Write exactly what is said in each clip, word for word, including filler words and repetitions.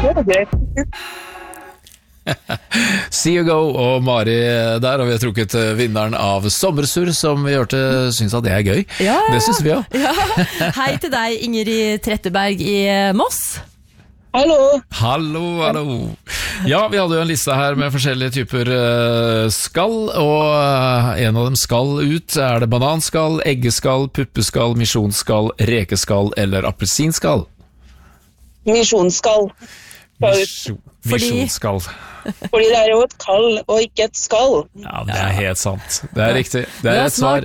det var greit. See you go og Mari der, og vi har trukket vinneren av Sommersurr, som vi hørte synes at det er gøy. Ja, det synes vi også. Ja. Hei til deg, Ingrid Tretteberg i Moss. Hallo. Hallo, hallo. Ja, vi hadde jo en liste her med forskjellige typer skall, og en av dem skal ut. Er det bananskall, eggeskall, puppeskall, misjonskall, rekeskall eller appelsinskall? Misjonskall. Misjon, misjonskall. Fordi det er jo et kall og ikke et skall. Ja, det er helt sant. Det er riktig. Det er, det er et svar.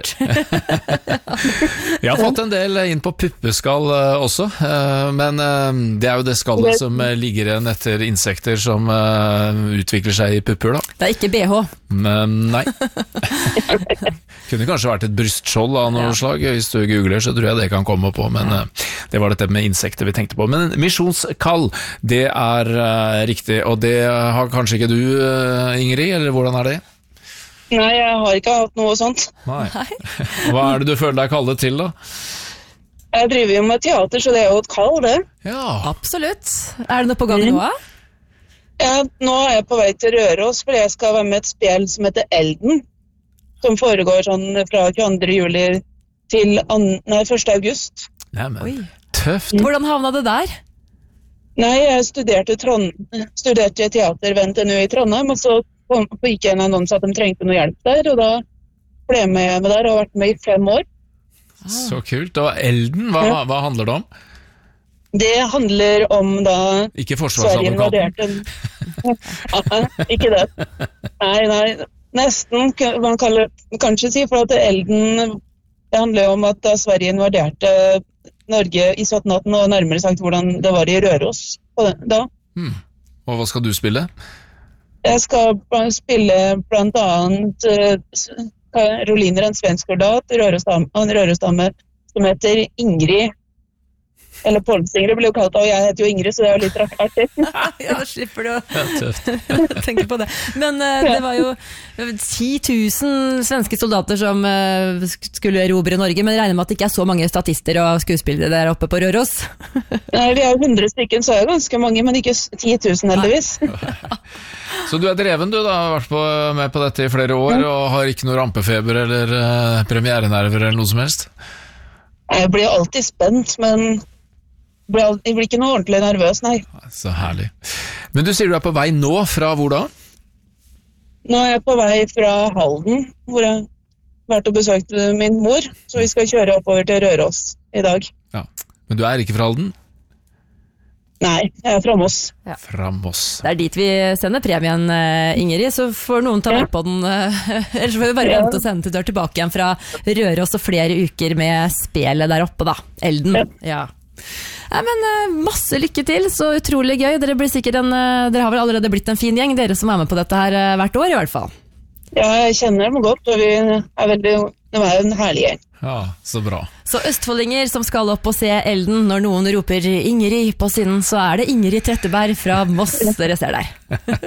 Vi har fått en del inn på puppeskall også, men det er jo det skallet som ligger igjen etter insekter som utvikler seg i pupper da. Det er ikke B H. Men nei. Kunne kanskje vært et brystskjold av noe ja. slag. Hvis du googler så tror jeg det kan komme på, men det var dette med insekter vi tenkte på. Men misjonskall, det er uh, riktig, og det har kanskje ikke du, uh, Ingrid, eller hvordan er det? Nei, jeg har ikke hatt noe sånt. Nei. Hva er det du føler deg kallet til da? Jeg driver jo med teater, så det er jo et kall, det. Ja. Absolutt. Er det noe på gang nå? Ja, nå er jeg på vei til Røros, for jeg skal være med et spel som heter Elden, som foregår sånn fra tjueandre juli til nei, første august. Nei, men tøft. Hvordan havna det der? Nei, jeg studerte, Trond... studerte teater ved N T N U i Trondheim, og så kom, gikk jeg en annonse at de trengte noe hjelp der, og da ble jeg med der og har vært med i fem år. Så kult. Og Elden, hva, ja. hva handler det om? Det handler om da... Ikke forsvarsadvokaten? Ikke det. Nei, nei. Nesten, man kan kanskje si, for at Elden, det handler jo om at da Sverige invaderte Norge i sytten atten, og nærmere sagt hvordan det var i Røros da. Hmm. Og hva skal du spille? Jeg skal spille blant annet uh, Roliner, en svensk soldat, en rørosdame som heter Ingrid, eller Polsingrid blir jo kalt, og jeg heter jo Ingrid, så det er jo litt artig. Ja, da slipper du å tenke på det. Men uh, det var jo ti tusen svenske soldater som uh, skulle erobre Norge, men jeg regner med at det ikke er så mange statister og skuespillere der oppe på Røros. Nei, vi er jo hundre stykken, så er det ganske mange, men ikke ti tusen heldigvis. Så du er dreven, du da, har vært på, med på dette i flere år, og har ikke noe rampefeber eller uh, premierenerver eller noe som helst? Jeg blir alltid spent, men... Jeg blir ikke noe ordentlig nervøs, nei. Så herlig. Men du sier du er på vei nå, fra hvor da? Nå er jeg på vei fra Halden, hvor jeg har vært og besøkt min mor, så vi skal kjøre oppover til Røros i dag. Ja. Men du er ikke fra Halden? Nei, jeg er fra Moss. Ja. Fra Moss. Det er dit vi sender premien, Ingrid, så får noen ta med på den, ellers får vi bare vente og sende til dør tilbake igjen fra Røros og flere uker med spelet der oppe da, Elden. Ja. Ja. Nei, men masse lykke til, så utrolig gøy. Dere, blir sikkert en, dere har vel allerede blitt en fin gjeng, dere som er med på dette her hvert år i hvert fall. Ja, jeg kjenner dem godt, og vi er veldig, det er en herlig gjeng. Ja, så bra. Så østfoldinger som skal opp og se Elden, når noen roper Ingrid på siden, så er det Ingrid Tretteberg fra Moss dere ser der.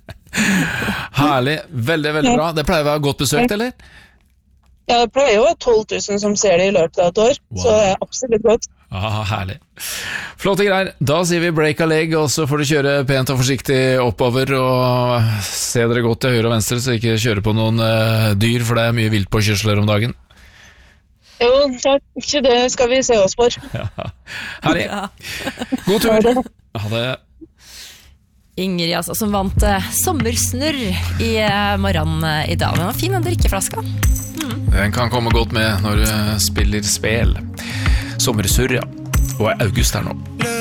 Herlig, veldig, veldig bra. Det pleier å være godt besøkt, eller? Ja, det pleier jo å være tolv tusen som ser det i løpet av et år, wow. Så det er absolutt godt. Ah, herlig. Flotte greier. Da sier vi break a leg, og så får du kjøre pent og forsiktig oppover, og se dere godt til høyre og venstre, så ikke kjøre på noen uh, dyr, for det er mye viltpåkjørsler om dagen. Jo, takk. Det skal vi se oss for. Ja. Herlig. God tur. Ha det. Ingrid, altså, som vant uh, sommersnurr i uh, morgen uh, i dag. Den var fin, den drikkeflaska. Mm. Den kan komme godt med når du spiller spil. Sommersurr, ja. Og er august her nå.